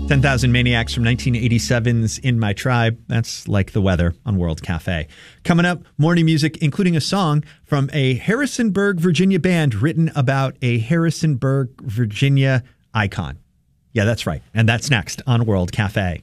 10,000 Maniacs from 1987's In My Tribe. That's Like the Weather on World Cafe. Coming up, morning music, including a song from a Harrisonburg, Virginia band written about a Harrisonburg, Virginia icon. Yeah, that's right. And that's next on World Cafe.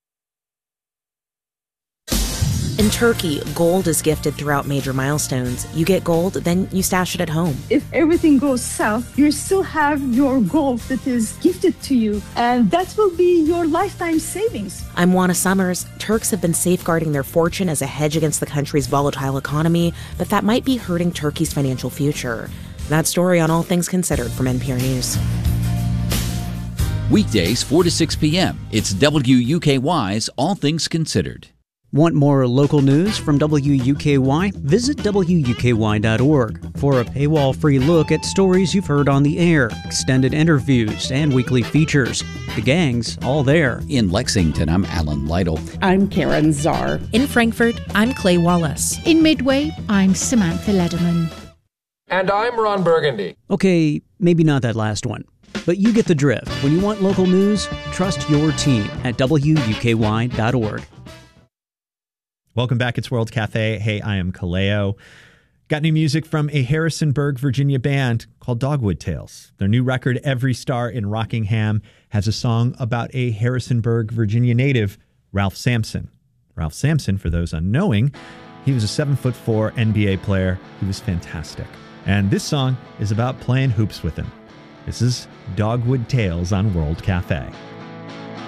In Turkey, gold is gifted throughout major milestones. You get gold, then you stash it at home. If everything goes south, you still have your gold that is gifted to you, and that will be your lifetime savings. I'm Juana Summers. Turks have been safeguarding their fortune as a hedge against the country's volatile economy, but that might be hurting Turkey's financial future. That story on All Things Considered from NPR News. Weekdays 4 to 6 p.m. It's WUKY's All Things Considered. Want more local news from WUKY? Visit WUKY.org for a paywall-free look at stories you've heard on the air, extended interviews, and weekly features. The gang's all there. In Lexington, I'm Alan Lytle. I'm Karen Czar. In Frankfurt, I'm Clay Wallace. In Midway, I'm Samantha Lederman. And I'm Ron Burgundy. Okay, maybe not that last one. But you get the drift. When you want local news, trust your team at WUKY.org. Welcome back. It's World Cafe. Hey, I am Kaleo. Got new music from a Harrisonburg, Virginia band called Dogwood Tales. Their new record, Every Star in Rockingham, has a song about a Harrisonburg, Virginia native, Ralph Sampson. Ralph Sampson, for those unknowing, he was a 7'4" NBA player. He was fantastic. And this song is about playing hoops with him. This is Dogwood Tales on World Cafe.